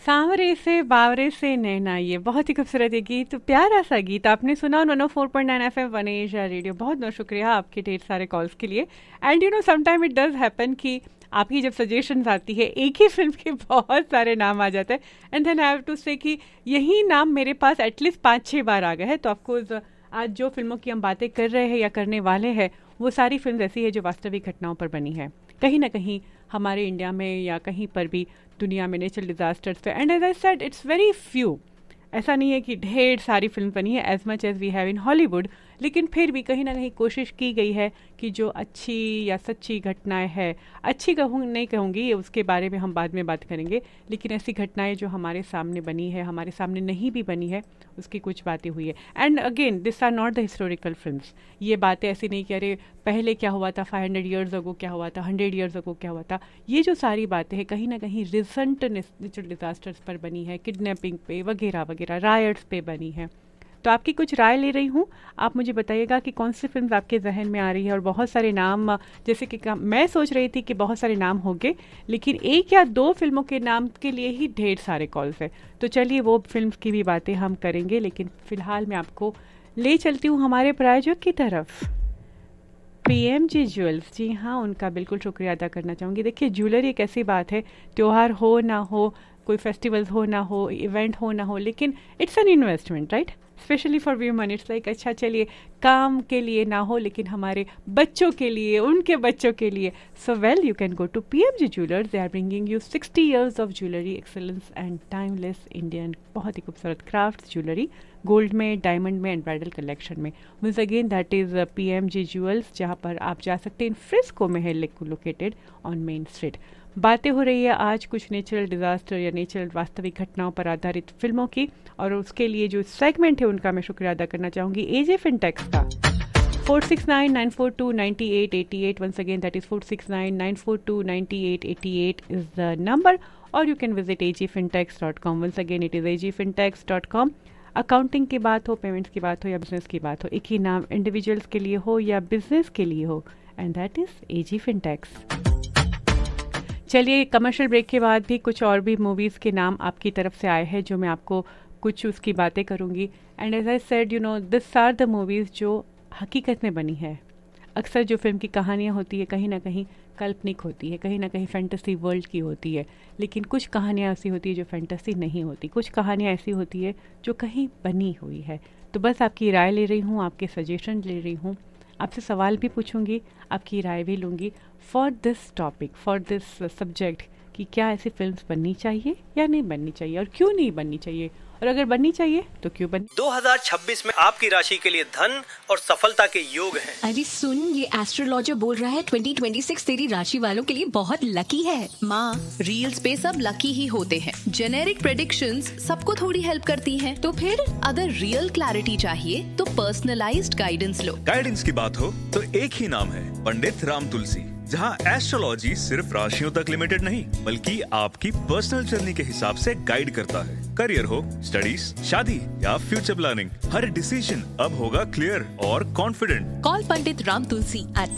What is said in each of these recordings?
सांवरे से बावरे से नैना, ये बहुत ही खूबसूरत ये गीत, प्यारा सा गीत आपने सुना 104.9 FM वन एशिया रेडियो। बहुत बहुत शुक्रिया आपके ढेर सारे कॉल्स के लिए। And you know sometime it does happen कि आपकी जब सजेशंस आती है एक ही फिल्म के बहुत सारे नाम आ जाते हैं, and then I have to से कि यही नाम मेरे पास एटलीस्ट 5-6 बार आ गए हैं। तो ऑफकोर्स आज जो फिल्मों की हम बातें कर रहे हैं या करने वाले हैं वो सारी फिल्म ऐसी है जो वास्तविक घटनाओं पर बनी है, कहीं ना कहीं हमारे इंडिया में या कहीं पर भी दुनिया में नेचुरल डिजास्टर्स पे। And as I said it's very few, ऐसा नहीं है कि ढेर सारी फिल्म बनी है as much as we have in Hollywood, लेकिन फिर भी कहीं ना कहीं कोशिश की गई है कि जो अच्छी या सच्ची घटनाएं हैं, अच्छी नहीं कहूँगी, उसके बारे में हम बाद में बात करेंगे, लेकिन ऐसी घटनाएं जो हमारे सामने बनी है, हमारे सामने नहीं भी बनी है, उसकी कुछ बातें हुई है। And again this are not the historical films. ये बातें ऐसी नहीं कि अरे पहले क्या हुआ था, 500 ईयर्स अगो क्या हुआ था, 100 ईयर्स अगो क्या हुआ था। ये जो सारी बातें हैं कहीं ना कहीं रिसेंट नेचुरल डिजास्टर्स पर बनी है, किडनैपिंग पे वगैरह वगैरह, रायट्स पे बनी है। तो आपकी कुछ राय ले रही हूँ, आप मुझे बताइएगा कि कौन सी फिल्म आपके जहन में आ रही है। और बहुत सारे नाम, जैसे कि मैं सोच रही थी कि बहुत सारे नाम होंगे, लेकिन एक या दो फिल्मों के नाम के लिए ही ढेर सारे कॉल्स हैं। तो चलिए वो फिल्म की भी बातें हम करेंगे, लेकिन फिलहाल मैं आपको ले चलती हूँ हमारे प्रायोजक की तरफ, PMG ज्वेल्स। जी हाँ, उनका बिल्कुल शुक्रिया अदा करना चाहूँगी। देखिए, ज्वेलरी एक ऐसी बात है, त्यौहार हो ना हो, कोई फेस्टिवल्स हो ना हो, इवेंट हो ना हो, लेकिन it's an investment, right? Specially for women it's like अच्छा चलिए काम के लिए ना हो, लेकिन हमारे बच्चों के लिए, उनके बच्चों के लिए। So well you can go to PMG jewellers, they are bringing you 60 years of jewellery excellence and timeless Indian, बहुत ही खूबसूरत क्राफ्ट ज्वेलरी, गोल्ड में, डायमंड में एंड ब्राइडल कलेक्शन में। Means again that is PMG jewels, जहाँ पर आप जा सकते हैं। इन फ्रिस्को में है लोकेटेड ऑन मेन स्ट्रीट। बातें हो रही है आज कुछ नेचुरल डिजास्टर या नेचुरल वास्तविक घटनाओं पर आधारित फिल्मों की, और उसके लिए जो सेगमेंट है उनका मैं शुक्रिया अदा करना चाहूँगी AJ Fintex का। 469-942-9888, once again that is 469-942-9888 is the number, or you can visit agfintex.com. once again it is agfintex.com. Accounting की बात हो, पेमेंट्स की बात हो या बिजनेस की बात हो, एक ही नाम इंडिविजुअल्स के लिए हो या बिजनेस के लिए हो, and that is AG Fintex। चलिए, कमर्शियल ब्रेक के बाद भी कुछ और भी मूवीज़ के नाम आपकी तरफ से आए हैं जो मैं आपको कुछ उसकी बातें करूंगी। And as I said you know this are the movies जो हकीकत में बनी है। अक्सर जो फिल्म की कहानियाँ होती है कहीं ना कहीं काल्पनिक होती है, कहीं ना कहीं फैंटेसी वर्ल्ड की होती है, लेकिन कुछ कहानियाँ ऐसी होती है जो फैंटेसी नहीं होती, कुछ कहानियाँ ऐसी होती है जो कहीं बनी हुई है। तो बस आपकी राय ले रही हूँ, आपके सजेशन ले रही हूँ, आपसे सवाल भी पूछूंगी, आपकी राय भी लूँगी for this topic, for this subject, कि क्या ऐसी फिल्म्स बननी चाहिए या नहीं बननी चाहिए, और क्यों नहीं बननी चाहिए, और अगर बननी चाहिए तो क्यों बननी। 2026 में आपकी राशि के लिए धन और सफलता के योग हैं। अरे सुन, ये एस्ट्रोलॉजर बोल रहा है 2026 तेरी राशि वालों के लिए बहुत लकी है। माँ, रील्स पे सब लकी ही होते हैं। जेनेरिक प्रेडिक्शंस सबको थोड़ी हेल्प करती हैं। तो फिर अगर रियल क्लैरिटी चाहिए तो पर्सनलाइज्ड गाइडेंस लो। गाइडेंस की बात हो तो एक ही नाम है, पंडित राम तुलसी, जहां एस्ट्रोलॉजी सिर्फ राशियों तक लिमिटेड नहीं बल्कि आपकी पर्सनल जर्नी के हिसाब से गाइड करता है। करियर हो, स्टडीज, शादी या फ्यूचर प्लानिंग, हर डिसीजन अब होगा क्लियर और confident. Call Pandit Ram Tulsi at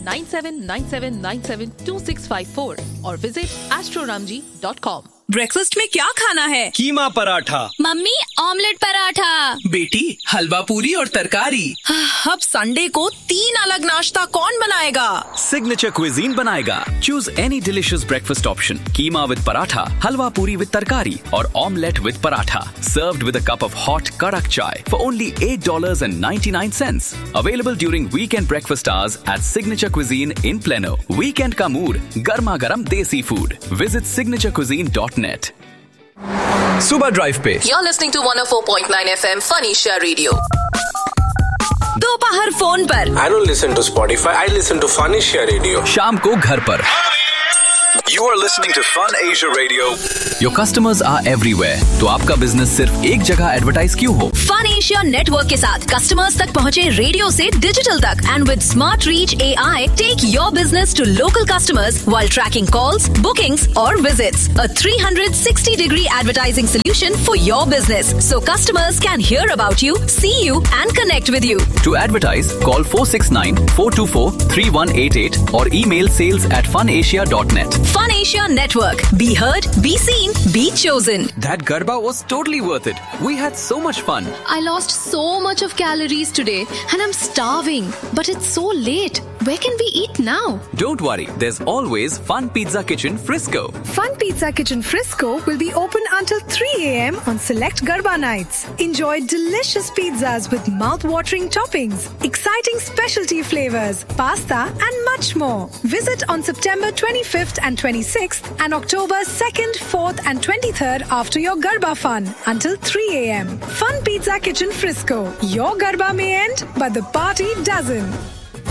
9797972654 और विजिट astroramji.com। ब्रेकफास्ट में क्या खाना है? कीमा पराठा। Mummy, omelette paratha. बेटी, हलवा पूरी और तरकारी। अब संडे को 3 अलग नाश्ता कौन बनाएगा? सिग्नेचर क्विजीन बनाएगा। Choose any delicious breakfast option, keema with paratha, हलवा पूरी विद तरकारी और omelette with paratha, served with a cup of hot कड़क चाय for only $8.99. Available during weekend breakfast hours eight signature cuisine in plano. Weekend का mood, गर्मा गर्म देसी फूड। Visit signaturecuisine.net। सुबह ड्राइव पे You're listening to 104.9 FM Fun Asia Radio। दोपहर phone पर I don't listen to Spotify, I listen to Fun Asia Radio। शाम को घर पर You are listening to Fun Asia Radio। Your customers are everywhere, तो आपका business सिर्फ एक जगह एडवर्टाइज क्यों हो? फन एशिया नेटवर्क के साथ कस्टमर्स तक पहुँचे रेडियो से डिजिटल तक, and with smart reach AI take your business to local customers while trekking calls, bookings और visits. A 360-degree advertising solution for your business, so customers can hear about you, see you and connect with you. To advertise, call 469-424-3188 or email sales@funasia.net. Fun Fun Asia Network. Be heard, be seen, be chosen. That Garba was totally worth it. We had so much fun. I lost so much of calories today and I'm starving. But it's so late. Where can we eat now? Don't worry, there's always Fun Pizza Kitchen Frisco. Fun Pizza Kitchen Frisco will be open until 3 a.m. on select Garba nights. Enjoy delicious pizzas with mouth-watering toppings, exciting specialty flavors, pasta and much more. Visit on September 25th and 26th and October 2nd, 4th and 23rd after your Garba fun until 3 a.m. Fun Pizza Kitchen Frisco. Your Garba may end, but the party doesn't.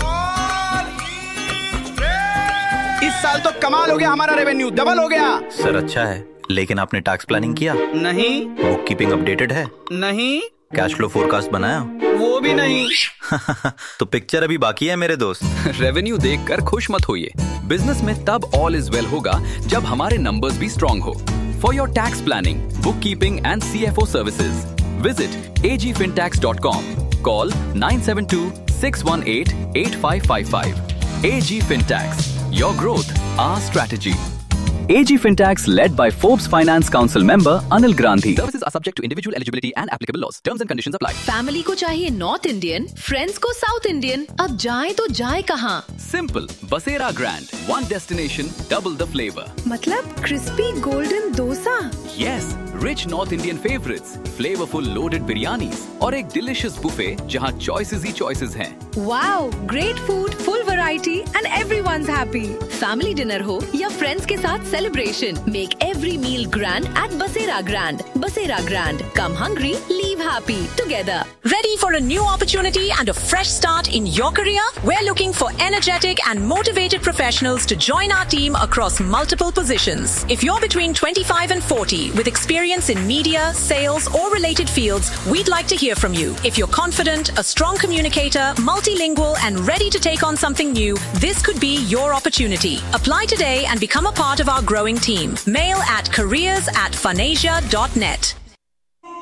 इस साल तो कमाल हो गया, हमारा revenue double हो गया। Sir अच्छा है, लेकिन आपने टैक्स प्लानिंग किया? नहीं। बुक कीपिंग अपडेटेड है? नहीं। कैश फ्लो फोरकास्ट बनाया? वो भी नहीं। तो पिक्चर अभी बाकी है मेरे दोस्त। रेवेन्यू देखकर खुश मत होइए। बिजनेस में तब ऑल इज वेल होगा जब हमारे नंबर्स भी स्ट्रॉन्ग हो। For your tax planning, book keeping and CFO services, visit agfintax.com. Call 972-618-8555. AG Fintax. Your growth, our strategy. AG Fintax, led by Forbes Finance Council member Anil Grandhi. Services are subject to individual eligibility and applicable laws. Terms and conditions apply. Family को चाहिए north Indian, friends को south Indian. अब जाए तो जाए कहाँ? Simple. Basera Grand. One destination, double the flavor. मतलब crispy golden dosa? Yes. Rich North Indian favorites, flavorful loaded biryanis और एक delicious buffet जहाँ choices ही choices हैं. Wow, great food, full variety and everyone's happy. Family dinner हो या friends के साथ celebration, make every meal grand at Basera Grand. Basera Grand. Come hungry, leave happy. Together. Ready for a new opportunity and a fresh start in your career? We're looking for energetic and motivated professionals to join our team across multiple positions. If you're between 25 and 40 with experience in media, sales or related fields, we'd like to hear from you. If you're confident, a strong communicator, multilingual and ready to take on something new, this could be your opportunity. Apply today and become a part of our growing team. Mail at careers@funasia.net.